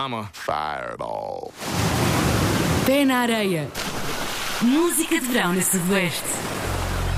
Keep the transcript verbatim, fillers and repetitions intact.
chama Fireball. Pé na areia. Música de verão na Sudoeste.